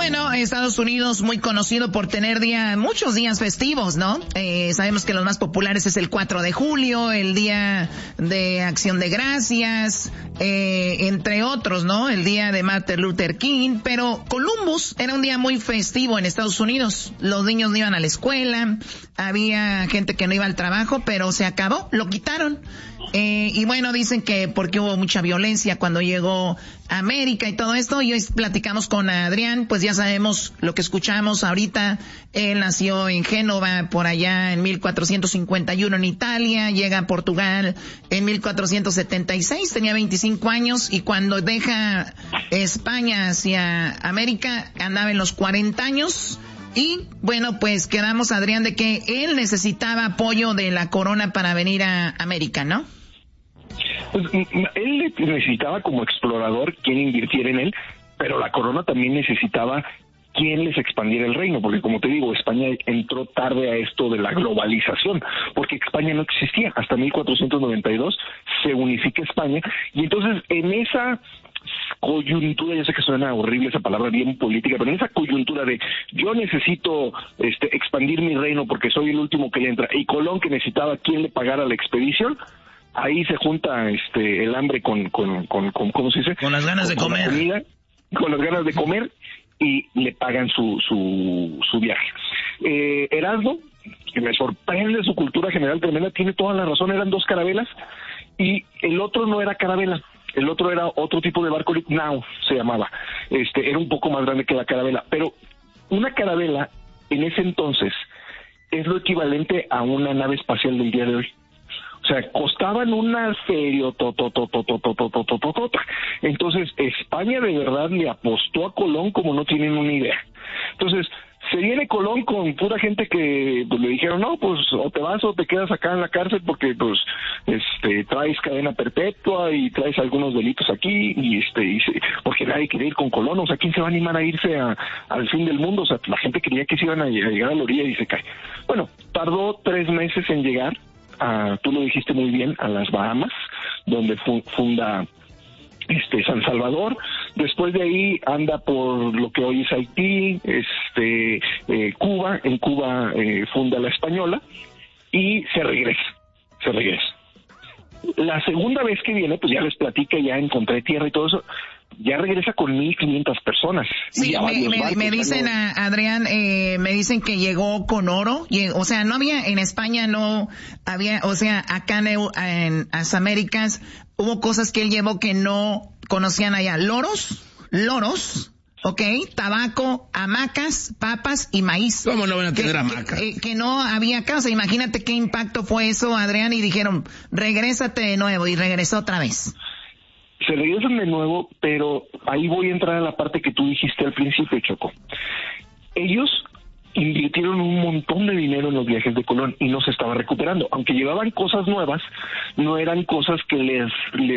bueno, Estados Unidos muy conocido por tener muchos días festivos, ¿no? Sabemos que los más populares es el 4 de julio, el Día de Acción de Gracias, entre otros, ¿no? El Día de Martin Luther King, pero Columbus era un día muy festivo en Estados Unidos. Los niños no iban a la escuela, había gente que no iba al trabajo, pero se acabó, lo quitaron. Y bueno, dicen que porque hubo mucha violencia cuando llegó a América y todo esto, y hoy platicamos con Adrián, pues ya sabemos lo que escuchamos ahorita. Él nació en Génova, por allá en 1451 en Italia, llega a Portugal en 1476, tenía 25 años, y cuando deja España hacia América andaba en los 40 años. Y bueno, pues quedamos, Adrián, de que él necesitaba apoyo de la corona para venir a América, ¿no? Pues él necesitaba como explorador quien invirtiera en él, pero la corona también necesitaba quien les expandiera el reino, porque como te digo, España entró tarde a esto de la globalización, porque España no existía. Hasta 1492 se unifica España, y entonces en esa coyuntura, ya sé que suena horrible esa palabra, bien política, pero en esa coyuntura de yo necesito expandir mi reino porque soy el último que le entra, y Colón, que necesitaba quien le pagara la expedición, ahí se junta el hambre con ¿cómo se dice? Con las ganas de comer. Comida, con las ganas de comer, y le pagan su viaje. Erasmo, que me sorprende su cultura general tremenda, tiene toda la razón, eran 2 carabelas, y el otro no era carabela. El otro era otro tipo de barco, Now se llamaba. Era un poco más grande que la carabela, pero una carabela en ese entonces es lo equivalente a una nave espacial del día de hoy. O sea, costaban una serio Entonces, España de verdad le apostó a Colón como no tienen una idea. Entonces, se viene Colón con pura gente que pues, le dijeron, no, pues o te vas o te quedas acá en la cárcel porque pues traes cadena perpetua y traes algunos delitos aquí, y porque nadie quería ir con Colón. O sea, ¿quién se va a animar a irse al fin del mundo? O sea, la gente creía que se iban a llegar a la orilla, y se cae. Bueno, tardó 3 meses en llegar tú lo dijiste muy bien, a las Bahamas, donde funda San Salvador. Después de ahí anda por lo que hoy es Haití, Cuba. En Cuba funda la Española y se regresa. La segunda vez que viene, pues ya les platica, ya encontré tierra y todo eso, ya regresa con 1,500 personas. Sí, me dicen, Adrián, me dicen que llegó con oro, o sea, no había, en España no había, o sea, acá en las Américas hubo cosas que él llevó que no conocían allá. Loros, ¿ok? Tabaco, hamacas, papas y maíz. ¿Cómo no van a tener hamacas? Que no había acá. O sea, imagínate qué impacto fue eso, Adrián, y dijeron, regrésate de nuevo, y regresó otra vez. Se regresan de nuevo, pero ahí voy a entrar a la parte que tú dijiste al principio, Choco. Ellos invirtieron un montón de dinero en los viajes de Colón y no se estaba recuperando. Aunque llevaban cosas nuevas, no eran cosas que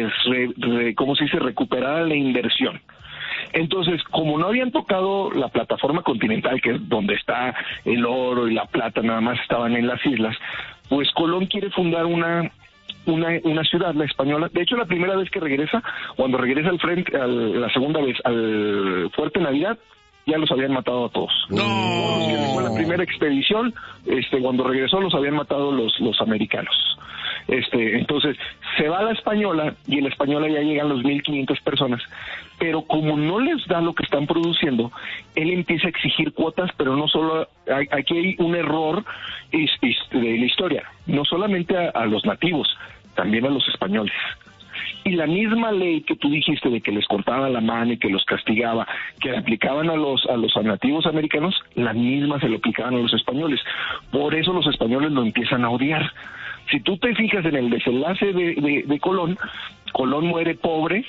¿cómo se dice?, recuperaran la inversión. Entonces, como no habían tocado la plataforma continental, que es donde está el oro y la plata, nada más estaban en las islas, pues Colón quiere fundar una ciudad, la Española. De hecho, la primera vez que regresa, cuando regresa la segunda vez al Fuerte Navidad, ya los habían matado a todos. No. Fue la primera expedición, cuando regresó los habían matado los americanos. Entonces, se va a la Española, y en la Española ya llegan los 1,500 personas, pero como no les da lo que están produciendo, él empieza a exigir cuotas, pero no solo, aquí hay un error de la historia, no solamente a los nativos, también a los españoles. Y la misma ley que tú dijiste de que les cortaba la mano y que los castigaba, que le aplicaban a los nativos americanos, la misma se le aplicaban a los españoles. Por eso los españoles lo empiezan a odiar. Si tú te fijas en el desenlace de Colón, Colón muere pobre,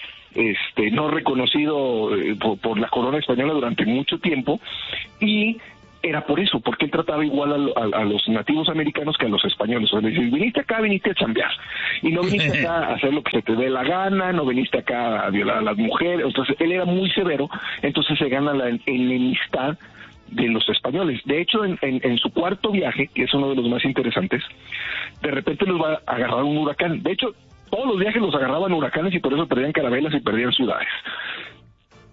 no reconocido por la corona española durante mucho tiempo, y era por eso, porque él trataba igual a los nativos americanos que a los españoles. O sea, decir, viniste acá, viniste a chambear, y no viniste acá a hacer lo que se te dé la gana, no viniste acá a violar a las mujeres. Entonces él era muy severo, entonces se gana la enemistad de los españoles. De hecho, en su cuarto viaje, que es uno de los más interesantes, de repente los va a agarrar un huracán. De hecho, todos los viajes los agarraban huracanes, y por eso perdían carabelas y perdían ciudades.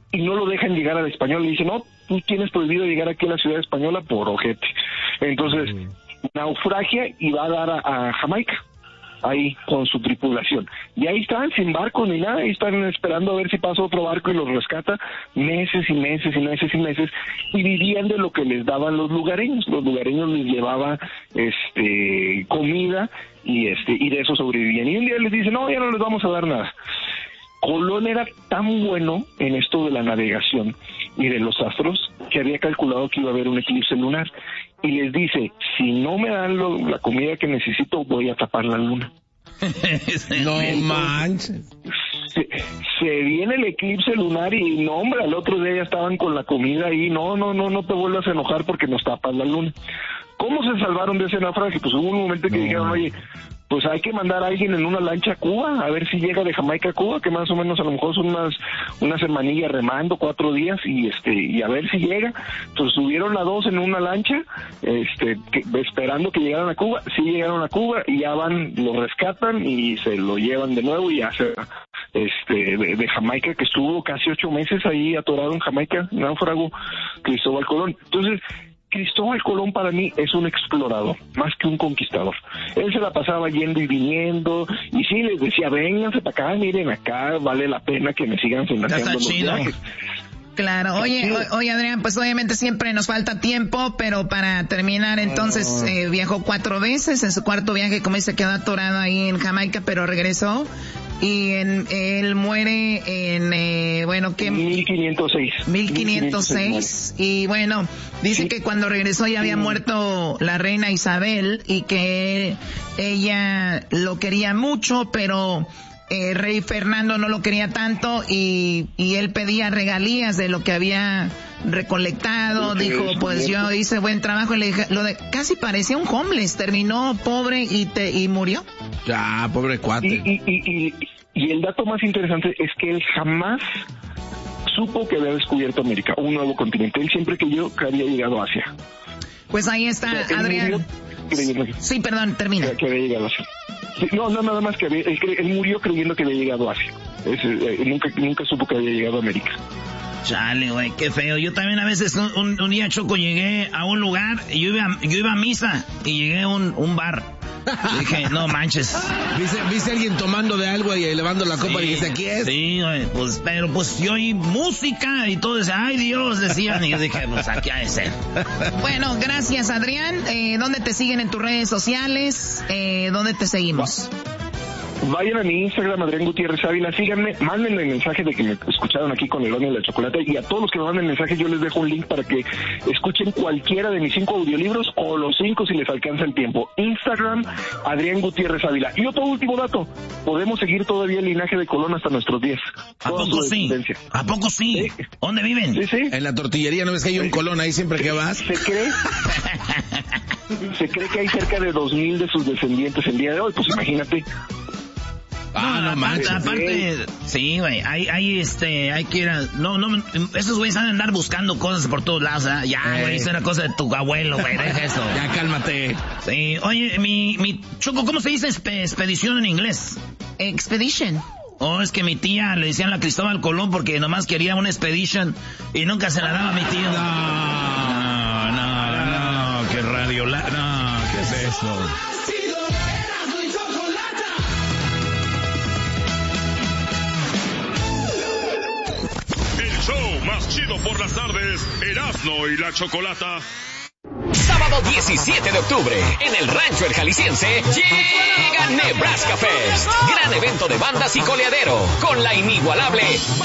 y no lo dejan llegar a la Española. Le dicen, no, tú tienes prohibido llegar aquí a la ciudad española por ojete. Entonces, naufragia y va a dar a Jamaica, ahí con su tripulación. Y ahí están, sin barco ni nada, ahí están esperando a ver si pasa otro barco y los rescata, meses y meses y meses y meses, y vivían de lo que les daban los lugareños. Los lugareños les llevaba comida y de eso sobrevivían. Y un día les dicen, no, ya no les vamos a dar nada. Colón era tan bueno en esto de la navegación y de los astros que había calculado que iba a haber un eclipse lunar, y les dice, si no me dan la comida que necesito, voy a tapar la luna. No manches. Se viene el eclipse lunar y no, hombre, al otro día ya estaban con la comida y no te vuelvas a enojar porque nos tapas la luna. ¿Cómo se salvaron de ese naufragio? Pues hubo un momento que dijeron, oye, pues hay que mandar a alguien en una lancha a Cuba, a ver si llega de Jamaica a Cuba, que más o menos a lo mejor son unas semanillas remando, 4 días, y a ver si llega. Entonces subieron a 2 en una lancha, esperando que llegaran a Cuba. Sí llegaron a Cuba y ya van, lo rescatan y se lo llevan de nuevo y ya se de Jamaica, que estuvo casi 8 meses ahí atorado en Jamaica, náufrago, Cristóbal Colón. Entonces, Cristóbal Colón para mí es un explorador, más que un conquistador. Él se la pasaba yendo y viniendo, y sí les decía, vénganse para acá, miren acá, vale la pena que me sigan financiando los viajes. Claro, oye Adrián, pues obviamente siempre nos falta tiempo, pero para terminar entonces, viajó 4 veces, en su cuarto viaje, como dice, quedó atorado ahí en Jamaica, pero regresó. Y él muere en, 1506. Y bueno, dice que cuando regresó ya había muerto la reina Isabel y que ella lo quería mucho, pero rey Fernando no lo quería tanto y él pedía regalías de lo que había recolectado. Dijo, pues yo hice buen trabajo, y le dije, casi parecía un homeless, terminó pobre y murió. Ya, pobre cuate. Y el dato más interesante es que él jamás supo que había descubierto América, un nuevo continente. Él siempre creyó que había llegado a Asia. Pues ahí está, Adrián. Sí, perdón, termina. Que había llegado a Asia. Sí, no, nada más que él murió creyendo que había llegado a Asia. Nunca supo que había llegado a América. Chale, güey, qué feo. Yo también a veces un día, Choco, llegué a un lugar y yo iba a misa y llegué a un bar. Y dije, no manches. ¿Viste a alguien tomando de algo y elevando la copa y dijiste, ¿aquí es? Sí, güey, pero yo oí música y todo decía, ay Dios, decían, y yo dije, pues aquí ha de ser. Bueno, gracias, Adrián. ¿Dónde te siguen en tus redes sociales? ¿Dónde te seguimos? Vayan a mi Instagram, Adrián Gutiérrez Ávila, síganme, mándenme el mensaje de que me escucharon aquí con el Horno de la Chocolata, y a todos los que me manden mensaje yo les dejo un link para que escuchen cualquiera de mis 5 audiolibros o los 5 si les alcanza el tiempo. Instagram, Adrián Gutiérrez Ávila. Y otro último dato, podemos seguir todavía el linaje de Colón hasta nuestros días. ¿A poco sí? ¿A poco sí? ¿Sí? ¿Dónde viven? Sí. En la tortillería, ¿no ves que hay un Colón ahí siempre que vas? Se cree que hay cerca de 2,000 de sus descendientes el día de hoy, pues imagínate. No manches. Aparte, sí, güey, hay que ir a, esos güeyes van a andar buscando cosas por todos lados, ¿eh? Ya, güey, eso era cosa de tu abuelo, güey, deja eso. Ya, cálmate. Sí, oye, mi Choco, ¿cómo se dice expedición en inglés? Expedition. Oh, es que mi tía le decían a Cristóbal Colón porque nomás quería una expedition y nunca se la daba a mi tío. No, qué radio, no, ¿qué es eso? Show más chido por las tardes, Erasmo y la Chocolata. Sábado 17 de octubre, en el Rancho El Jalisciense, llega Nebraska Fest. Gran evento de bandas y coleadero, con la inigualable